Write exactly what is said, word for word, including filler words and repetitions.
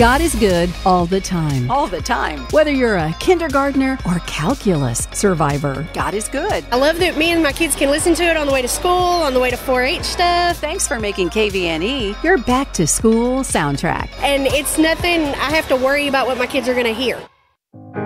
God is good all the time. All the time. Whether you're a kindergartner or calculus survivor, God is good. I love that me and my kids can listen to it on the way to school, on the way to four H stuff. Thanks for making K V N E your back to school soundtrack. And it's nothing I have to worry about what my kids are going to hear.